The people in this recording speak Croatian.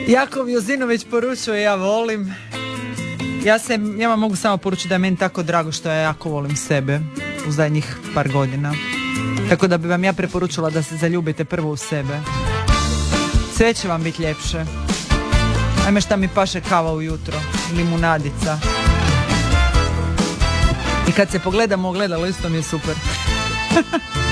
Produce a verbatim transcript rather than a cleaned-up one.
Jakov Jozinović poručuje ja volim. Ja se, ja vam mogu samo poručiti da je meni tako drago što ja jako volim sebe u zadnjih par godina. Tako da bi vam ja preporučila da se zaljubite prvo u sebe. Sve će vam biti ljepše. Ajme šta mi paše kava ujutro, limunadica. I kad se pogledamo u ogledalo isto mi je super.